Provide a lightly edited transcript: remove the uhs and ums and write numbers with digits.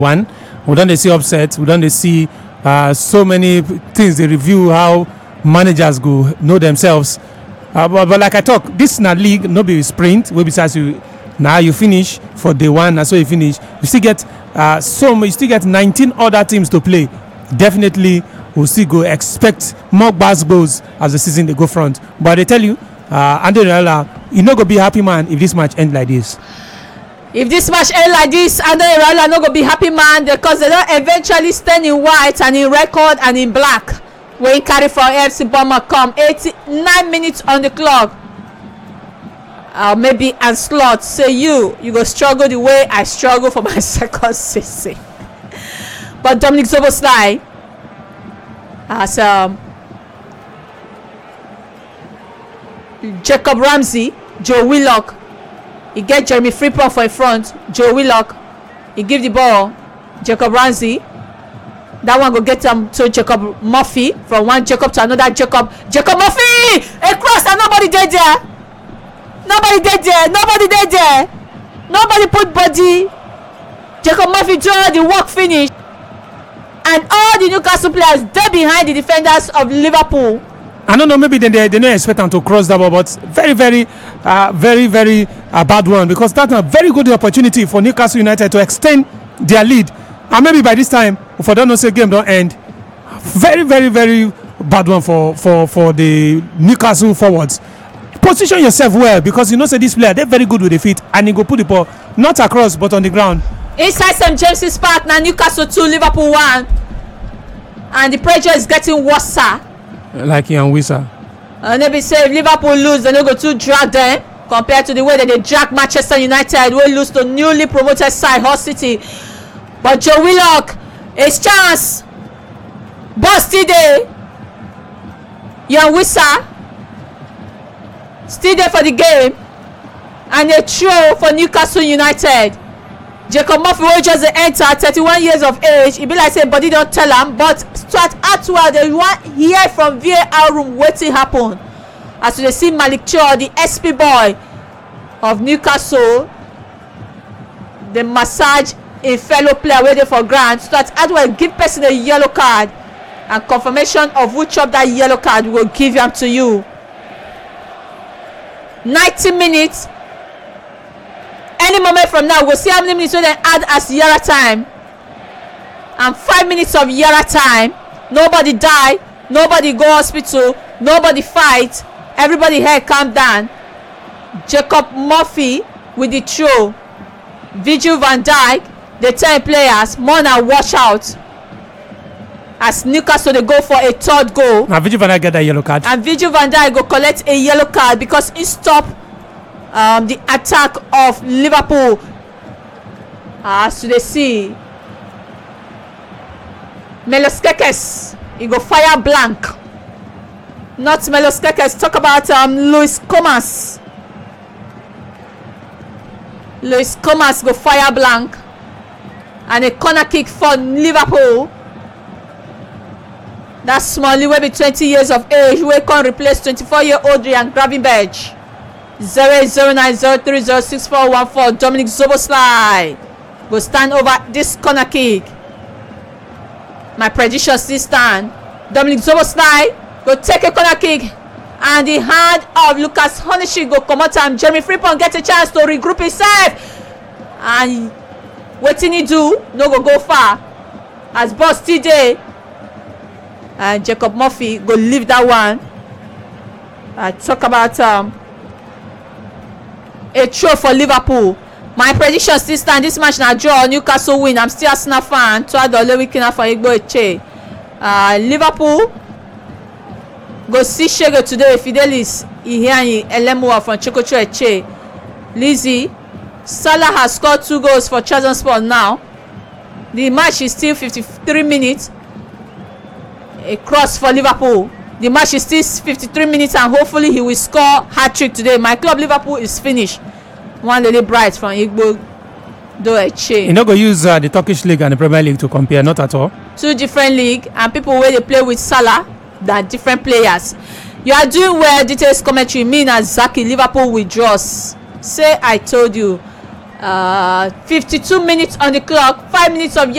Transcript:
One, we don't see upset. We don't see so many things. They review how managers go know themselves. But like I talk, this na league, no be sprint. We besides you now you finish for day one, and so you finish. You still get you still get 19 other teams to play. Definitely, we'll still go expect more goals as the season they go front. But they tell you, Andre Raiola, you no go be happy man if this match end like this. If this match end like this, Andre Raiola no go be happy man because they don't eventually stand in white and in record and in black. When he carry for FC Bournemouth come 89 minutes on the clock. Maybe and slot say you go struggle the way I struggle for my second season. But Dominic Szoboszlai as Jacob Ramsey, Joe Willock, he get Jeremy Frimpong for in front. Joe Willock, he give the ball Jacob Ramsey. That one go get to Jacob Murphy. From one Jacob to another Jacob Murphy across and nobody dead there. Nobody put body. Jacob Murphy draw the work finish, and all the Newcastle players they behind the defenders of Liverpool. I don't know, maybe they don't expect them to cross that ball, but very bad one, because that's a very good opportunity for Newcastle United to extend their lead. And maybe by this time, if I don't know, say game don't end. Very bad one for the Newcastle forwards. Position yourself well, because you know say this player they're very good with the feet, and he go put the ball not across but on the ground. Inside St James's Park now, Newcastle 2, Liverpool 1, and the pressure is getting worse. Like Ian Wissa. And maybe say if Liverpool lose, they no go to drag them compared to the way that they drag Manchester United, will lose to newly promoted side Hull City. But Joe Willock, his chance. Ball still there. Ian Wissa still there for the game. And a throw for Newcastle United. Jacob Murphy will just enter, 31 years of age. It be like say body don't tell him, but Stuart Atwell, they want hear from VAR room waiting happen. As they see Malik Cho, the SP boy of Newcastle, the massage a fellow player waiting for grant. Stuart Atwell give person a yellow card, and confirmation of which of that yellow card will give him to you. 90 minutes. Any moment from now, we'll see how many minutes we then add as Yara time. And 5 minutes of Yara time. Nobody die. Nobody go hospital. Nobody fight. Everybody here calm down. Jacob Murphy with the throw. Virgil van Dijk. The 10 players. Mona watch out. As Newcastle they go for a third goal. Now Virgil van Dijk get that yellow card. And Virgil van Dijk go collect a yellow card because he stopped the attack of Liverpool. As they see Milos Kekes, he go fire blank. Not Milos Kekes. Talk about Luis Comas. Luis Comas go fire blank, and a corner kick for Liverpool. That Smalley will be 20 years of age. We can replace 24-year-old Ryan Gravenberch. 08090306414. Dominic Szoboszlai will stand over this corner kick. My prediction still stand. Dominic Szoboszlai will take a corner kick, and the hand of Lucas Honishik go come out, and Jeremy Frimpong get a chance to regroup himself, and wetin he do no go far as ball still dey, and Jacob Murphy go leave that one. I talk about a throw for Liverpool. My prediction still stand. This match na draw. Newcastle win. I'm still Arsenal fan. Toadole weekend for Igbo Eche. Liverpool go see Shege today. Fidelis Ihiani Elemua from Chokocho Eche. Lizzie Salah has scored 2 goals for Trabzonspor now. The match is still 53 minutes. A cross for Liverpool. The match is still 53 minutes, and hopefully he will score hat-trick today. My club Liverpool is finished. One Lily Bright from Igbo Do Eche. You not go use the Turkish league and the Premier League to compare, not at all. 2 different league, and people where they play with Salah, that different players. You are doing well. Details commentary. Me and Zaki, Liverpool withdraws. Say I told you. 52 minutes on the clock, 5 minutes of